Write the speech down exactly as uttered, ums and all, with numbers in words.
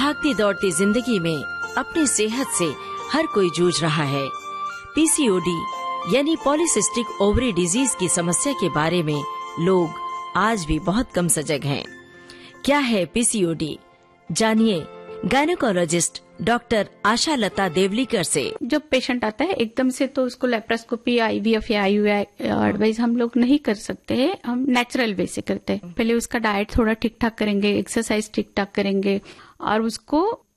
भागती दौड़ती जिंदगी में अपनी सेहत से हर कोई जूझ रहा है। पीसीओडी यानी पॉलीसिस्टिक ओवरी डिजीज की समस्या के बारे में लोग आज भी बहुत कम सजग हैं। क्या है पीसीओडी? जानिए गायनेकोलॉजिस्ट डॉक्टर आशा लता देवलीकर से। जब पेशेंट आता है एकदम से तो उसको लेप्रोस्कोपी, आईवीएफ या आईयूआई एडवाइस हम लोग नहीं कर सकते हैं, हम नेचुरल वे से करते हैं। पहले उसका डाइट थोड़ा ठीक ठाक करेंगे, एक्सरसाइज ठीक ठाक करेंगे और उसको